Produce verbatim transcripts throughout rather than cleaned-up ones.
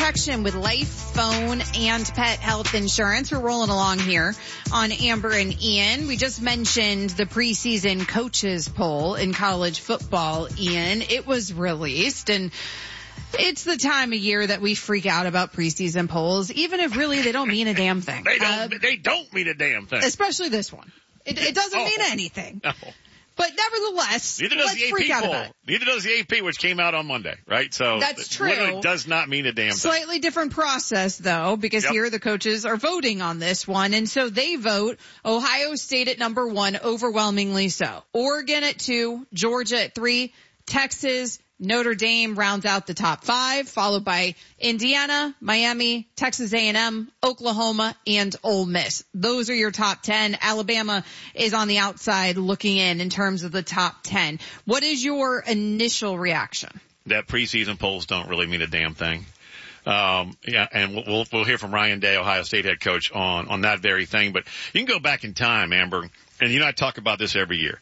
protection with life, phone, and pet health insurance. We're rolling along here on Amber and Ian. We just mentioned the preseason coaches poll in college football, Ian. It was released, and it's the time of year that we freak out about preseason polls, even if really they don't mean a damn thing. They don't, uh, they don't mean a damn thing. Especially this one. It, it doesn't oh, mean anything. No. But nevertheless, Neither does let's the A P freak out poll. about it. Neither does the A P, which came out on Monday, right? So that's true. It does not mean a damn thing. Slightly different process, though, because yep. here the coaches are voting on this one. And so they vote Ohio State at number one, overwhelmingly so. Oregon at two, Georgia at three, Texas, Notre Dame rounds out the top five, followed by Indiana, Miami, Texas A and M, Oklahoma, and Ole Miss. Those are your top ten. Alabama is on the outside looking in in terms of the top ten. What is your initial reaction? That preseason polls don't really mean a damn thing. Um, yeah, and we'll, we'll, we'll hear from Ryan Day, Ohio State head coach, on, on that very thing. But you can go back in time, Amber, and you know I talk about this every year.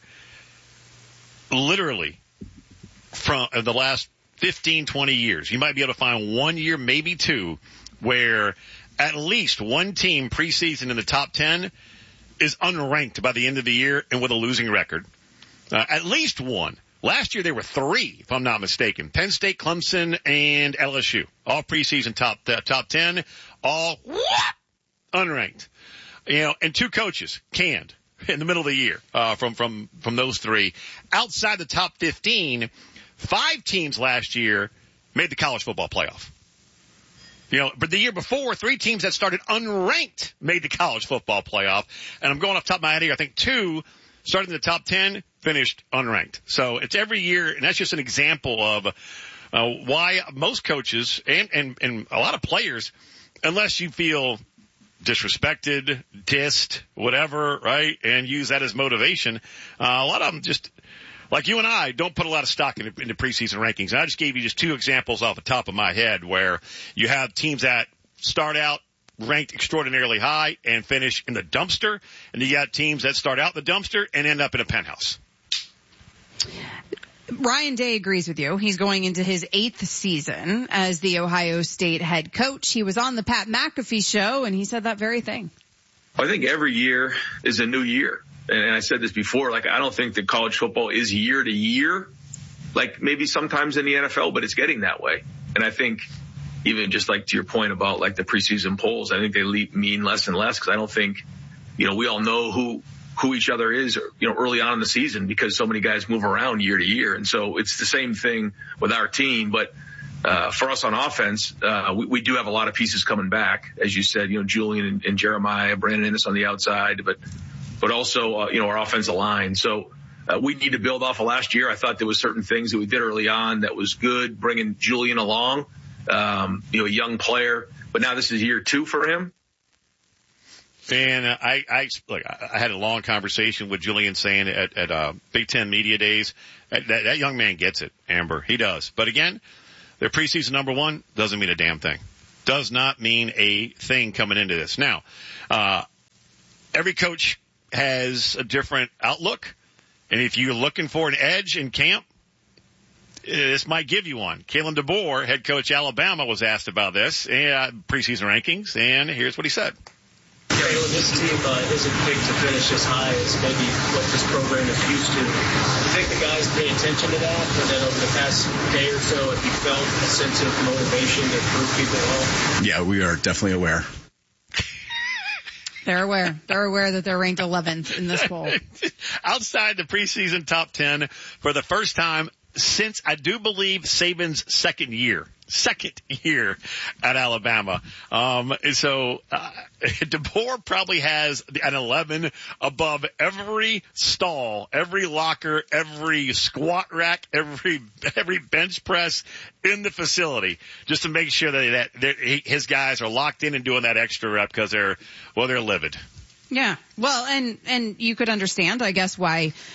Literally, from the last fifteen, twenty years, you might be able to find one year, maybe two, where at least one team preseason in the top ten is unranked by the end of the year and with a losing record. Uh, at least one. Last year there were three, if I'm not mistaken. Penn State, Clemson, and L S U. All preseason top, uh, top ten, all what? Unranked. You know, and two coaches canned in the middle of the year, uh, from, from, from those three. Outside the top fifteen, five teams last year made the college football playoff. You know, but the year before, three teams that started unranked made the college football playoff. And I'm going off the top of my head here. I think two started in the top ten, finished unranked. So it's every year, and that's just an example of uh, why most coaches and, and, and a lot of players, unless you feel disrespected, dissed, whatever, right, and use that as motivation, uh, a lot of them just, like you and I, don't put a lot of stock into, into preseason rankings. And I just gave you just two examples off the top of my head where you have teams that start out ranked extraordinarily high and finish in the dumpster, and you got teams that start out in the dumpster and end up in a penthouse. Ryan Day agrees with you. He's going into his eighth season as the Ohio State head coach. He was on the Pat McAfee show, and he said that very thing. I think every year is a new year. And I said this before, like, I don't think that college football is year to year, like maybe sometimes in the N F L, but it's getting that way. And I think even just like to your point about like the preseason polls, I think they mean less and less because I don't think, you know, we all know who, who each other is, you know, early on in the season because so many guys move around year to year. And so it's the same thing with our team. But uh, for us on offense, uh, we, we do have a lot of pieces coming back. As you said, you know, Julian and, and Jeremiah, Brandon Ennis on the outside, but but also, uh, you know, our offensive line. So uh, we need to build off of last year. I thought there was certain things that we did early on that was good, bringing Julian along, um, you know, a young player. But now this is year two for him. And uh, I, I, look, I had a long conversation with Julian saying at, at uh, Big Ten Media Days, that, that young man gets it, Amber. He does. But again, their preseason number one doesn't mean a damn thing. Does not mean a thing coming into this. Now, uh, every coach has a different outlook. And if you're looking for an edge in camp, this might give you one. Kalen DeBoer, head coach Alabama, was asked about this, uh, preseason rankings, and here's what he said. Yeah, you know, this team uh, isn't picked to finish as high as maybe what this program is used to. I think the guys pay attention to that, and then over the past day or so, have you felt a sense of motivation to prove people wrong? Yeah, we are definitely aware. They're aware. They're aware that they're ranked eleventh in this poll. Outside the preseason top ten for the first time since, I do believe, Saban's second year. Second year at Alabama. Um, and so, uh, DeBoer probably has an eleven above every stall, every locker, every squat rack, every, every bench press in the facility, just to make sure that, that his guys are locked in and doing that extra rep because they're, well, they're livid. Yeah. Well, and, and you could understand, I guess, why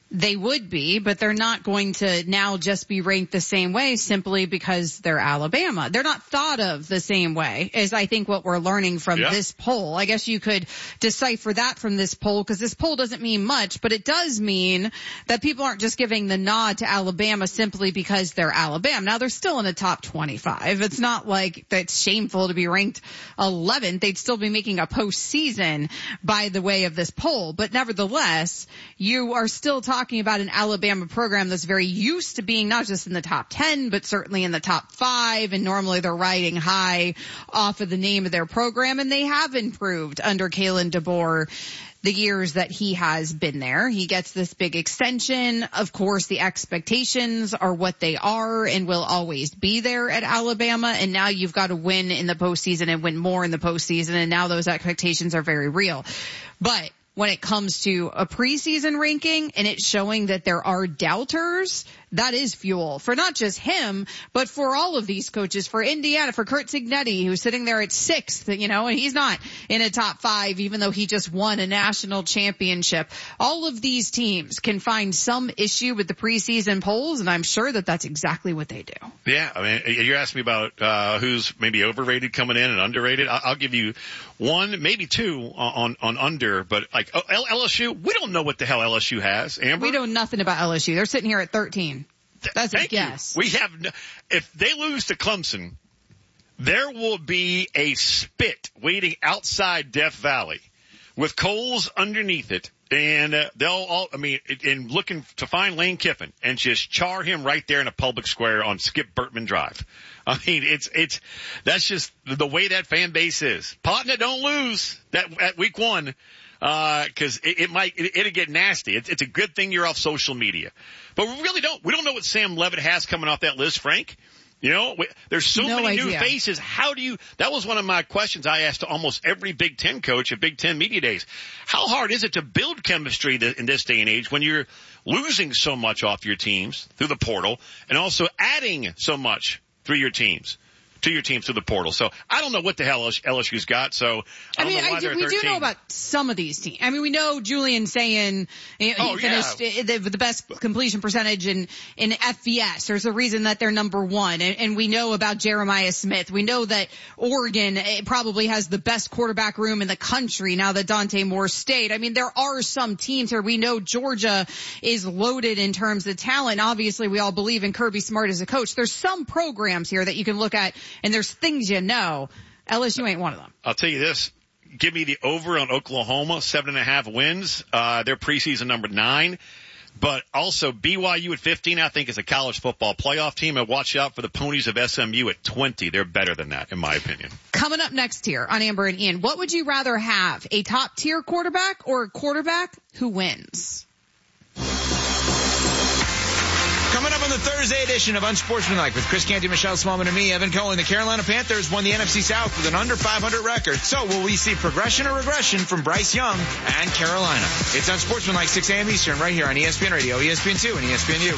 They would be, but they're not going to now just be ranked the same way simply because they're Alabama. They're not thought of the same way as I think what we're learning from yeah. this poll. I guess you could decipher that from this poll because this poll doesn't mean much, but it does mean that people aren't just giving the nod to Alabama simply because they're Alabama. Now they're still in the top twenty-five. It's not like that's shameful to be ranked eleventh. They'd still be making a postseason by the way of this poll, but nevertheless, you are still talking talking about an Alabama program that's very used to being not just in the top ten, but certainly in the top five. And normally they're riding high off of the name of their program. And they have improved under Kalen DeBoer the years that he has been there. He gets this big extension. Of course, the expectations are what they are and will always be there at Alabama. And now you've got to win in the postseason and win more in the postseason. And now those expectations are very real. But when it comes to a preseason ranking and it's showing that there are doubters, that is fuel for not just him, but for all of these coaches, for Indiana, for Curt Cignetti, who's sitting there at sixth, you know, and he's not in a top five, even though he just won a national championship. All of these teams can find some issue with the preseason polls, and I'm sure that that's exactly what they do. Yeah, I mean, you're asking me about uh who's maybe overrated coming in and underrated. I'll give you one, maybe two on on under, but like L S U, we don't know what the hell L S U has, Amber. We know nothing about L S U. They're sitting here at thirteen. That's Thank a guess. You. We have, no, if they lose to Clemson, there will be a spit waiting outside Death Valley with coals underneath it. And uh, they'll all, I mean, in looking to find Lane Kiffin and just char him right there in a public square on Skip Burtman Drive. I mean, it's, it's, that's just the way that fan base is. Potna, don't lose that at week one. Uh, cause it, it might, it, it'll get nasty. It's, it's a good thing you're off social media. But we really don't, we don't know what Sam Levitt has coming off that list, Frank. You know, we, there's so no many idea. new faces. How do you, that was one of my questions I asked to almost every Big Ten coach at Big Ten Media Days. How hard is it to build chemistry th- in this day and age when you're losing so much off your teams through the portal and also adding so much through your teams? to your teams through the portal. So I don't know what the hell L S U's got. So I, I mean, don't know why I do, they're we do thirteen. know about some of these teams. I mean, we know Julian Sayin, you know, oh, he finished yeah. the, the best completion percentage in, in F B S. There's a reason that they're number one. And, and we know about Jeremiah Smith. We know that Oregon probably has the best quarterback room in the country now that Dante Moore stayed. I mean, there are some teams here. We know Georgia is loaded in terms of talent. Obviously, we all believe in Kirby Smart as a coach. There's some programs here that you can look at, and there's things you know. L S U ain't one of them. I'll tell you this. Give me the over on Oklahoma, seven and a half wins. Uh, they're preseason number nine. But also B Y U at fifteen, I think, is a college football playoff team. And watch out for the Ponies of S M U at twenty. They're better than that, in my opinion. Coming up next here on Amber and Ian, what would you rather have, a top-tier quarterback or a quarterback who wins? Coming up on the Thursday edition of Unsportsmanlike with Chris Canty, Michelle Smallman, and me, Evan Cohen, the Carolina Panthers won the N F C South with an under five hundred record. So will we see progression or regression from Bryce Young and Carolina? It's Unsportsmanlike, six a.m. Eastern, right here on E S P N Radio, E S P N two, and E S P N U.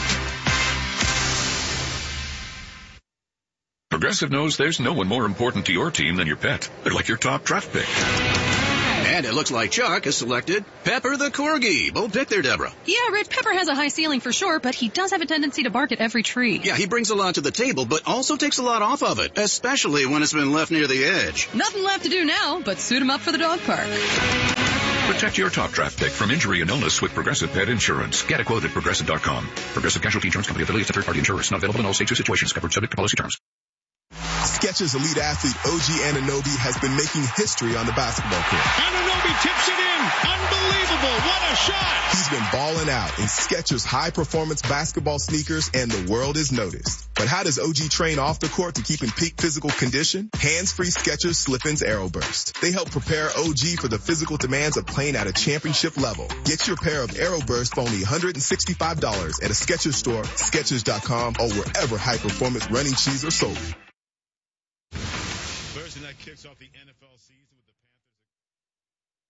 Progressive knows there's no one more important to your team than your pet. They're like your top draft pick. And it looks like Chuck has selected Pepper the Corgi. Bold pick there, Deborah. Yeah, Rich, Pepper has a high ceiling for sure, but he does have a tendency to bark at every tree. Yeah, he brings a lot to the table, but also takes a lot off of it, especially when it's been left near the edge. Nothing left to do now but suit him up for the dog park. Protect your top draft pick from injury and illness with Progressive Pet Insurance. Get a quote at Progressive dot com. Progressive Casualty Insurance Company affiliates of third-party insurers. Not available in all states or situations. Covered subject to policy terms. Skechers elite athlete O G Anunoby has been making history on the basketball court. Anunoby tips it in. Unbelievable. What a shot. He's been balling out in Skechers high-performance basketball sneakers, and the world has noticed. But how does O G train off the court to keep in peak physical condition? Hands-free Skechers Slip-ins Aeroburst. They help prepare O G for the physical demands of playing at a championship level. Get your pair of Aeroburst for only one hundred sixty-five dollars at a Skechers store, Skechers dot com, or wherever high-performance running shoes are sold. Thursday night kicks off the N F L season with the